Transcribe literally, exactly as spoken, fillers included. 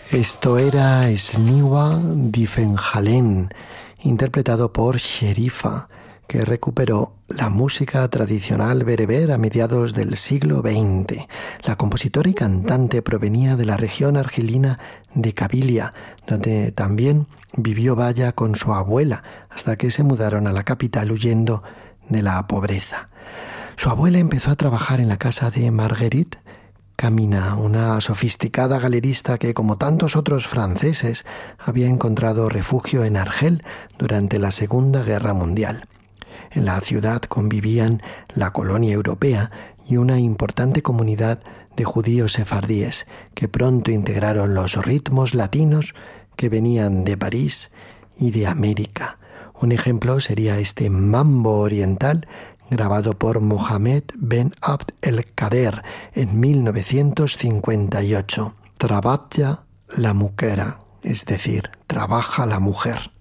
Esto era Sniwa Difenjalén, interpretado por Sherifa, que recuperó la música tradicional bereber a mediados del siglo veinte. La compositora y cantante provenía de la región argelina de Kabilia, donde también vivió Baya con su abuela, hasta que se mudaron a la capital huyendo de la pobreza. Su abuela empezó a trabajar en la casa de Marguerite Camina, una sofisticada galerista que, como tantos otros franceses, había encontrado refugio en Argel durante la Segunda Guerra Mundial. En la ciudad convivían la colonia europea y una importante comunidad de judíos sefardíes que pronto integraron los ritmos latinos que venían de París y de América. Un ejemplo sería este mambo oriental grabado por Mohamed Ben Abd el-Kader en mil novecientos cincuenta y ocho. Trabaja la muquera, es decir, trabaja la mujer.